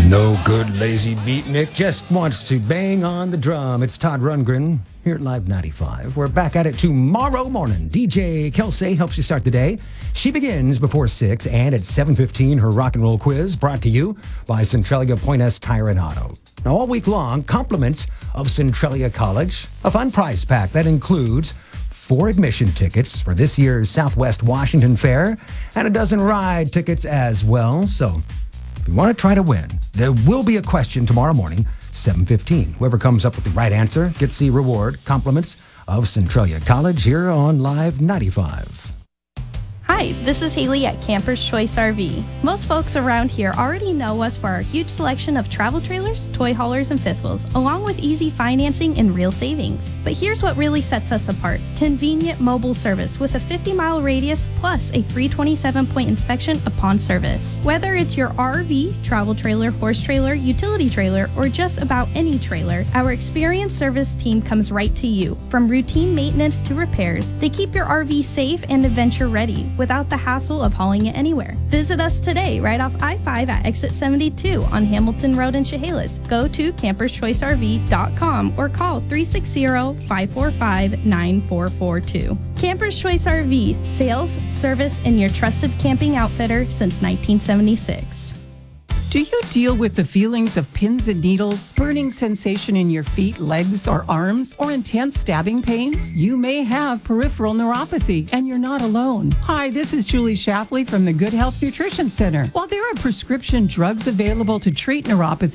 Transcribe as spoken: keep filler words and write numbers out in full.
No good lazy beatnik, just wants to bang on the drum. It's Todd Rundgren here at Live ninety-five. We're back at it tomorrow morning. D J Kelsey helps you start the day. She begins before six, and at seven fifteen, her rock and roll quiz brought to you by Centralia Pointers Tire and Auto. Now, all week long, compliments of Centralia College, a fun prize pack that includes four admission tickets for this year's Southwest Washington Fair and a dozen ride tickets as well. So if you want to try to win, there will be a question tomorrow morning, seven fifteen. Whoever comes up with the right answer gets the reward. Compliments of Centralia College here on Live ninety-five. Hi, this is Haley at Camper's Choice R V. Most folks around here already know us for our huge selection of travel trailers, toy haulers, and fifth wheels, along with easy financing and real savings. But here's what really sets us apart. Convenient mobile service with a fifty mile radius plus a free twenty-seven point inspection upon service. Whether it's your R V, travel trailer, horse trailer, utility trailer, or just about any trailer, our experienced service team comes right to you. From routine maintenance to repairs, they keep your R V safe and adventure ready, without the hassle of hauling it anywhere. Visit us today right off I five at exit seventy-two on Hamilton Road in Chehalis. Go to campers choice R V dot com or call three six zero, five four five, nine four four two. Campers Choice R V, sales, service, and your trusted camping outfitter since nineteen seventy-six. Do you deal with the feelings of pins and needles, burning sensation in your feet, legs, or arms, or intense stabbing pains? You may have peripheral neuropathy, and you're not alone. Hi, this is Julie Shafley from the Good Health Nutrition Center. While there are prescription drugs available to treat neuropathy,